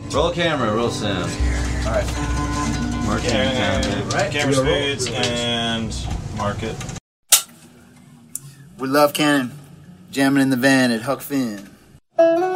Roll camera, roll sound. All right. Marketing time, baby. Right. Camera speeds and market. We love Cannon. Jamming in the van at Huck Finn.